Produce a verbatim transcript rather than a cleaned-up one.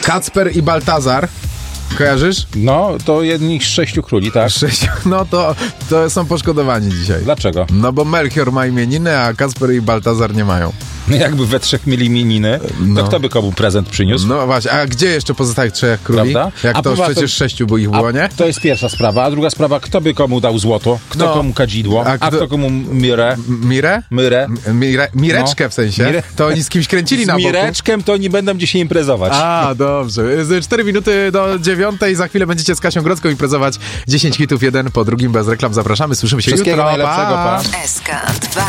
Kacper i Baltazar. Kojarzysz? No, to jedni z sześciu króli, tak? Sześć, no to, to są poszkodowani dzisiaj. Dlaczego? No bo Melchior ma imieniny, a Kacper i Baltazar nie mają. No jakby we trzech mieli imieniny, to No. kto by komu prezent przyniósł? No właśnie, a gdzie jeszcze pozostałych trzech króli? Prawda? Jak A to już poza przecież tym- sześciu by ich A było, nie? to jest pierwsza sprawa, a druga sprawa, kto by komu dał złoto, kto No. komu kadzidło, A a kto- kto, komu mirę, Mirę? myrę. M- Mire, mireczkę No. w sensie? Mire- To oni z kimś kręcili Z na boku? mireczkiem to nie będą dzisiaj imprezować. A, dobrze. Z cztery minuty do dziewiątej. Za chwilę będziecie z Kasią Grodzką imprezować dziesięć hitów, jeden po drugim bez reklam. Zapraszamy, słyszymy się Wszystkiego jutro. najlepszego, pa. S K dwa.